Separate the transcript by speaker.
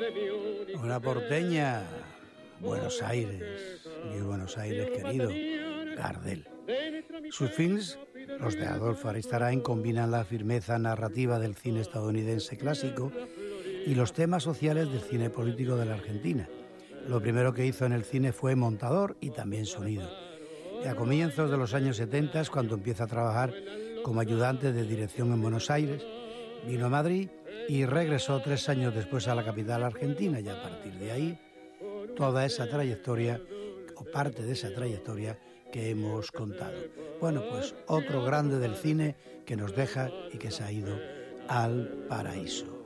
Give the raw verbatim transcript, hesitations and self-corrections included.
Speaker 1: Una porteña, Buenos Aires, mi Buenos Aires querido, Gardel. Sus films, los de Adolfo Aristarain, combinan la firmeza narrativa del cine estadounidense clásico y los temas sociales del cine político de la Argentina. Lo primero que hizo en el cine fue montador y también sonido. Y a comienzos de los años setenta es cuando empieza a trabajar como ayudante de dirección en Buenos Aires. Vino a Madrid y regresó tres años después a la capital argentina, y a partir de ahí toda esa trayectoria, o parte de esa trayectoria que hemos contado. Bueno, pues otro grande del cine que nos deja y que se ha ido al paraíso.